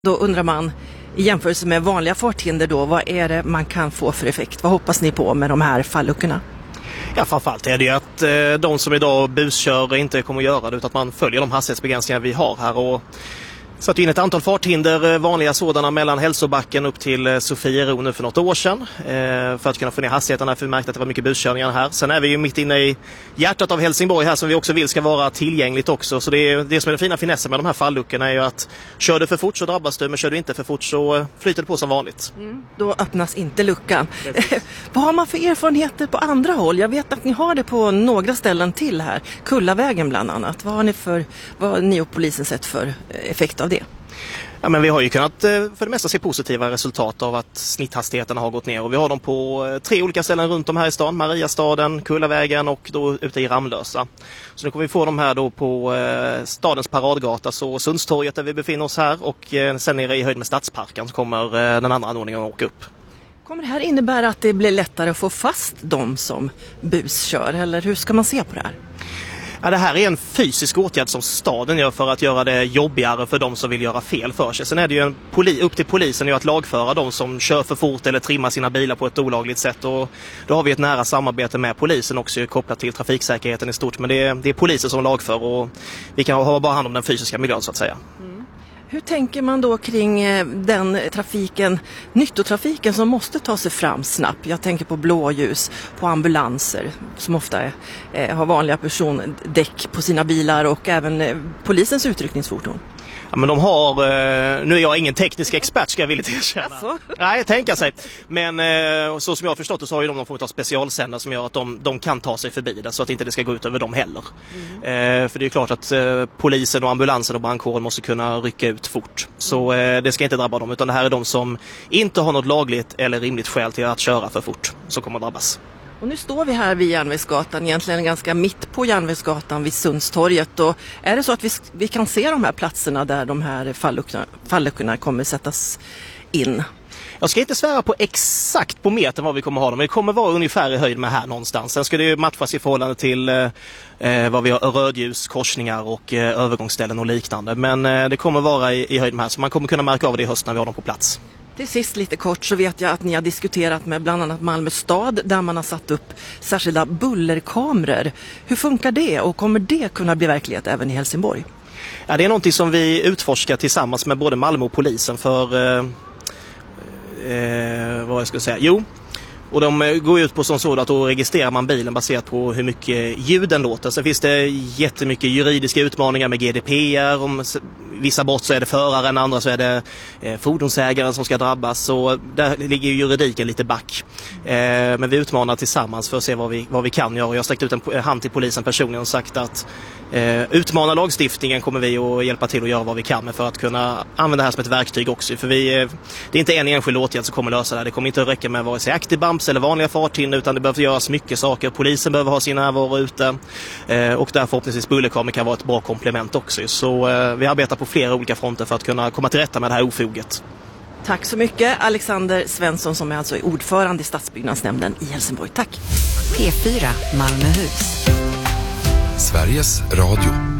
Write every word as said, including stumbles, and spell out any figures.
Då undrar man, i jämförelse med vanliga farthinder då, vad är det man kan få för effekt? Vad hoppas ni på med de här falluckorna? Ja, framförallt är det ju att eh, de som idag buskör inte kommer att göra det, utan att man följer de hastighetsbegränsningar vi har här och satt in ett antal farthinder, vanliga sådana, mellan Hälsobacken upp till Sofiero nu för något år sedan eh, för att kunna få ner hastigheterna, för vi märkte att det var mycket buskörningar här. Sen är vi ju mitt inne i hjärtat av Helsingborg här som vi också vill ska vara tillgängligt också. Så det, är, det som är den fina finessen med de här falluckorna är ju att kör du för fort så drabbas du, men kör du inte för fort så flyter det på som vanligt. Mm. Då öppnas inte luckan. Vad har man för erfarenheter på andra håll? Jag vet att ni har det på några ställen till här. Kullavägen bland annat. Vad har ni för, vad har ni och polisen sett för effekt av det? Ja, men vi har ju kunnat för det mesta se positiva resultat av att snitthastigheterna har gått ner, och vi har dem på tre olika ställen runt om här i stan: Mariastaden, Kullavägen och då ute i Ramlösa. Så nu kommer vi få dem här då på eh, stadens paradgata, så Sundstorget där vi befinner oss här, och eh, sen nere i höjd med Stadsparken så kommer eh, den andra anordningen att åka upp. Kommer det här innebära att det blir lättare att få fast de som buskör, eller hur ska man se på det här? Ja, det här är en fysisk åtgärd som staden gör för att göra det jobbigare för de som vill göra fel för sig. Sen är det ju en poli- upp till polisen att lagföra de som kör för fort eller trimmar sina bilar på ett olagligt sätt. Och då har vi ett nära samarbete med polisen också kopplat till trafiksäkerheten i stort. Men det är, det är polisen som lagför, och vi kan ha bara hand om den fysiska miljön så att säga. Mm. Hur tänker man då kring den trafiken, nyttotrafiken som måste ta sig fram snabbt? Jag tänker på blåljus, på ambulanser som ofta eh, har vanliga persondäck på sina bilar, och även eh, polisens utryckningsfordon. Ja, men de har, eh, nu är jag ingen teknisk expert ska jag villigt erkänna. Alltså? Nej, tänka sig. Men eh, så som jag har förstått det så har ju de någon form av specialsändare som gör att de, de kan ta sig förbi det, så att inte det ska gå ut över dem heller. Mm. Eh, för det är klart att eh, polisen och ambulansen och brandkåren måste kunna rycka ut fort. Så eh, det ska inte drabba dem, utan det här är de som inte har något lagligt eller rimligt skäl till att köra för fort som kommer att drabbas. Och nu står vi här vid Järnvägsgatan, egentligen ganska mitt på Järnvägsgatan vid Sundstorget. Och är det så att vi, vi kan se de här platserna där de här falluckorna, falluckorna kommer sättas in? Jag ska inte svära på exakt på metern vad vi kommer ha dem, men det kommer vara ungefär i höjd med här någonstans. Sen ska det ju matchas i förhållande till eh, vad vi har, rödljus, korsningar och eh, övergångsställen och liknande. Men eh, det kommer vara i, i höjd med här, så man kommer kunna märka av det i höst när vi har dem på plats. Till sist lite kort så vet jag att ni har diskuterat med bland annat Malmö stad där man har satt upp särskilda bullerkameror. Hur funkar det, och kommer det kunna bli verklighet även i Helsingborg? Ja, det är någonting som vi utforskar tillsammans med både Malmö och polisen för, eh, eh, vad jag ska säga, jo. Och de går ut på sånt att då registrerar man bilen baserat på hur mycket ljuden låter. Sen finns det jättemycket juridiska utmaningar med G D P R. Om vissa brott så är det föraren, andra så är det eh, fordonsägaren som ska drabbas. Så där ligger ju juridiken lite back. Eh, men vi utmanar tillsammans för att se vad vi, vad vi kan göra. Jag har sträckt ut en hand till polisen personligen och sagt att eh, utmana lagstiftningen kommer vi att hjälpa till att göra vad vi kan med för att kunna använda det här som ett verktyg också. För vi, eh, det är inte en enskild åtgärd som kommer lösa det här. Det kommer inte att räcka med vare sig aktivbumps eller vanliga farthinder, utan det behöver göras mycket saker. Polisen behöver ha sin närvaro ute eh, och där förhoppningsvis bullerkameror kan vara ett bra komplement också. Så eh, vi arbetar på flera olika fronter för att kunna komma till rätta med det här ofoget. Tack så mycket Alexander Svensson, som är alltså ordförande i stadsbyggnadsnämnden i Helsingborg. Tack! P fyra Malmöhus. Sveriges Radio.